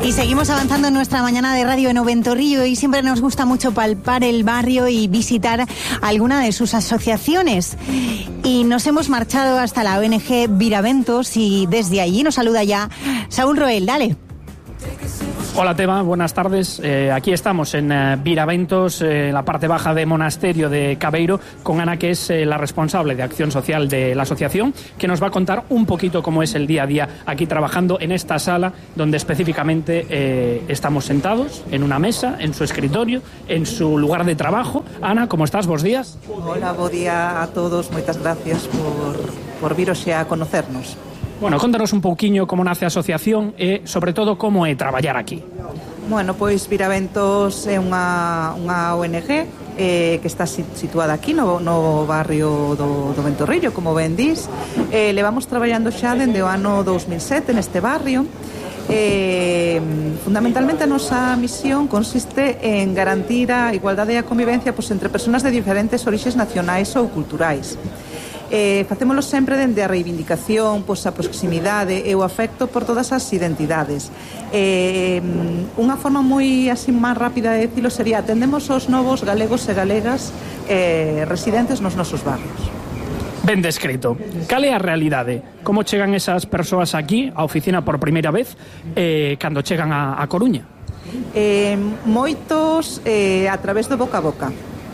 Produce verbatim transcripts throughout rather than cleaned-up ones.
Y seguimos avanzando en nuestra mañana de radio en Oventorrillo y siempre nos gusta mucho palpar el barrio y visitar alguna de sus asociaciones. Y nos hemos marchado hasta la O N G Viraventos y desde allí nos saluda ya Saúl Roel. Dale. Hola Teba, buenas tardes. Eh, aquí estamos en eh, Viraventos, eh, en la parte baja de Monasterio de Cabeiro, con Ana, que es eh, la responsable de acción social de la asociación, que nos va a contar un poquito cómo es el día a día aquí trabajando en esta sala, donde específicamente eh, estamos sentados en una mesa, en su escritorio, en su lugar de trabajo. Ana, ¿cómo estás? Bos días. Hola, bo día a todos. Moitas gracias por, por vir hoxe a conocernos. Bueno, contanos un pouquiño como nace a asociación e, sobre todo, como é traballar aquí. Bueno, pois Viraventos é unha, unha O N G eh, que está situada aquí no, no barrio do, do Ventorrillo, como ben dis. Eh, levamos traballando xa dende o ano dos mil sete neste barrio. Eh, fundamentalmente a nosa misión consiste en garantir a igualdade e a convivencia pois, entre persoas de diferentes orixes nacionais ou culturais. Eh, facémolo sempre dende a reivindicación, pois, a proximidade e o afecto por todas as identidades. Eh, unha forma moi así máis rápida de dicilo sería: atendemos os novos galegos e galegas eh, residentes nos nosos barrios. Ben descrito. Cal é a realidade? Como chegan esas persoas aquí á oficina por primeira vez eh, cando chegan a, a Coruña? Eh, moitos eh, a través do boca a boca.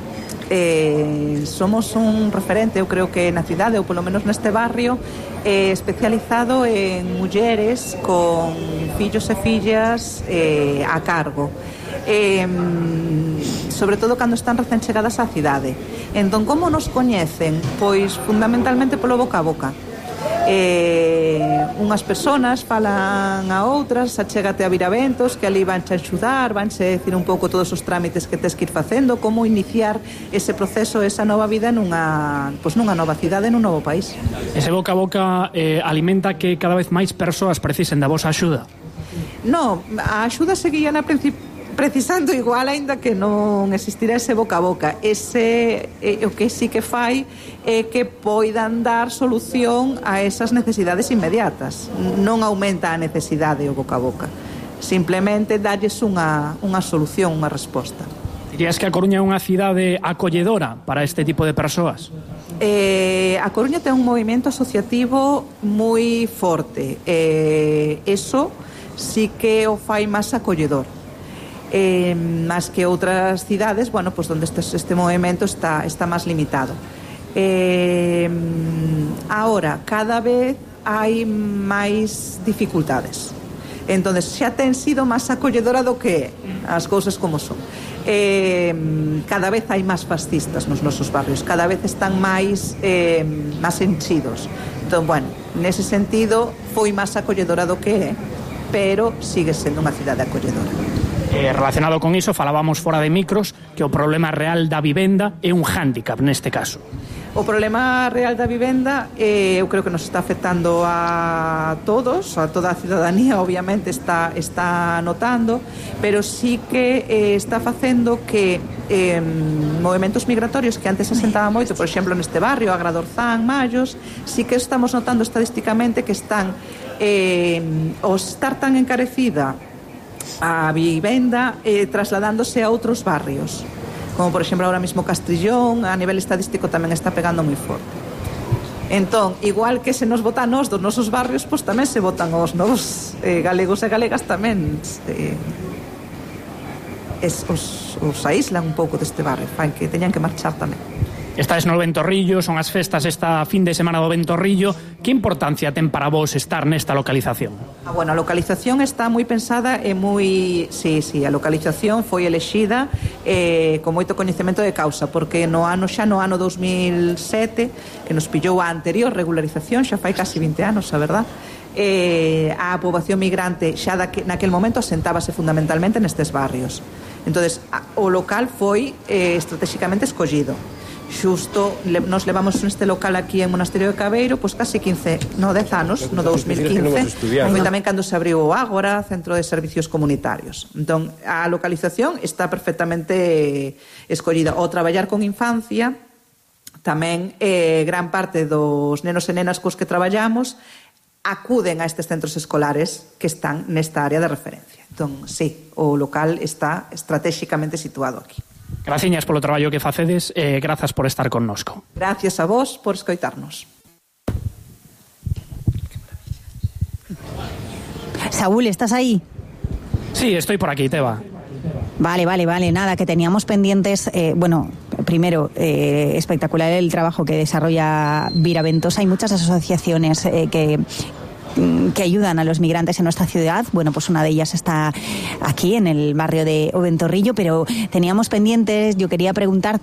Eh, somos un referente, eu creo que na cidade, ou polo menos neste barrio, eh, especializado en mulleres con fillos e fillas eh, a cargo. Eh, sobre todo cando están recén chegadas á cidade. Entón, como nos coñecen? Pois fundamentalmente polo boca a boca. Eh, unhas persoas falan a outras, achégate a Viraventos, que ali vanche a axudar, vanche decir un pouco todos os trámites que tes que ir facendo, como iniciar ese proceso, esa nova vida nunha, pois nunha nova cidade, nun novo país. Ese boca a boca eh, alimenta que cada vez máis persoas precisen da vosa axuda? No, a axuda seguía na principio precisando igual, aínda que non existirá ese boca a boca. Ese eh, o que sí que fai é que poidan dar solución a esas necesidades inmediatas. Non aumenta a necesidade o boca a boca, simplemente dalles unha, unha solución, unha resposta. Dirías que a Coruña é unha cidade acolledora para este tipo de persoas? Eh, a Coruña ten un movimento asociativo moi forte. Eh, eso sí que o fai máis acolledor. Eh, máis que outras cidades, bueno, pues donde este, este movimento está, está máis limitado. Eh, ahora, cada vez hai máis dificultades. Entonces, xa ten sido máis acolledora do que as cousas como son. Eh, cada vez hai máis fascistas nos nosos barrios, cada vez están máis eh, máis enchidos. Entón, bueno, nese sentido foi máis acolledora do que é, pero sigue sendo unha cidade acolledora. Eh, relacionado con iso, falábamos fora de micros que o problema real da vivenda é un hándicap neste caso. O problema real da vivenda eh, eu creo que nos está afectando a todos, a toda a cidadanía, obviamente está, está notando, pero sí que eh, está facendo que eh, movimentos migratorios que antes asentaba moito, por exemplo neste barrio, Agradorzán, Mallos, sí que estamos notando estadísticamente que están eh, o estar tan encarecida a vivenda eh, trasladándose a outros barrios, como por exemplo ahora mismo Castrillón, a nivel estadístico tamén está pegando moi forte. Entón, igual que se nos vota nos dos nosos barrios, pois tamén se votan os novos eh, galegos e galegas tamén eh, es, os, os aíslan un pouco deste barrio, fan que teñan que marchar tamén. Estades no Ventorrillo, son as festas esta fin de semana do Ventorrillo. Que importancia ten para vos estar nesta localización? Ah, bueno, a localización está moi pensada e moi... Sí, sí, a localización foi elexida eh, con moito coñecemento de causa, porque no ano xa no ano dos mil sete, que nos pillou a anterior regularización, xa fai casi vinte anos, a verdad, eh, a poboación migrante xa daque, naquel momento asentábase fundamentalmente nestes barrios. Entonces, a, o local foi eh, estratégicamente escollido. Xusto, le, nos levamos neste local aquí en Monasterio de Cabeiro, pois casi quince, no, dez anos, no dos mil quince, foi tamén cando se abriu o Ágora, Centro de Servicios Comunitarios. Entón, a localización está perfectamente escollida. O traballar con infancia, tamén eh, gran parte dos nenos e nenas cos que traballamos acuden a estes centros escolares que están nesta área de referencia. Entón, sí, o local está estratéxicamente situado aquí. Graciñas polo traballo que facedes e eh, grazas por estar connosco. Gracias a vos por escoitarnos. Saúl, ¿estás ahí? Sí, estoy por aquí, Teba. Vale, vale, vale, nada, que teníamos pendientes, eh, bueno, primero, eh, espectacular el trabajo que desarrolla Viraventos. Hay muchas asociaciones eh, que que ayudan a los migrantes en nuestra ciudad. Bueno, pues una de ellas está aquí en el barrio de Oventorrillo, pero teníamos pendientes, yo quería preguntarte